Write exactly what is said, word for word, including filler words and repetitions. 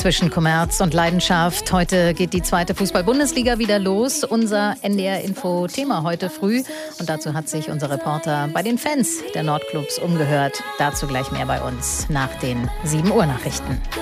zwischen Kommerz und Leidenschaft. Heute geht die zweite Fußball-Bundesliga wieder los. Unser N D R-Info-Thema heute früh. Und dazu hat sich unser Reporter bei den Fans der Nordclubs umgehört. Dazu gleich mehr bei uns nach den sieben Uhr Nachrichten.